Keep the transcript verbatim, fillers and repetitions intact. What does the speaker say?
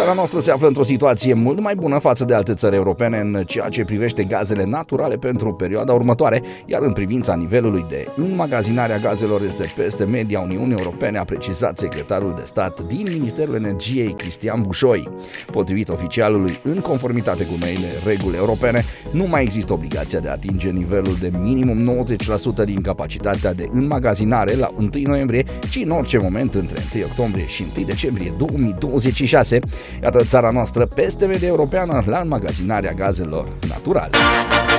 țara noastră se află într-o situație mult mai bună față de alte țări europene în ceea ce privește gazele naturale pentru perioada următoare, iar în privința nivelului de înmagazinare a gazelor este peste media Uniunii Europene, a precizat secretarul de stat din Ministerul Energiei, Cristian Bușoi. Potrivit oficialului, în conformitate cu noile reguli europene, nu mai există obligația de a atinge nivelul de minimum nouăzeci la sută din capacitatea de înmagazinare la întâi noiembrie, ci în orice moment între întâi octombrie și întâi decembrie două mii douăzeci și șase. Iată țara noastră peste media europeană la înmagazinarea gazelor naturale.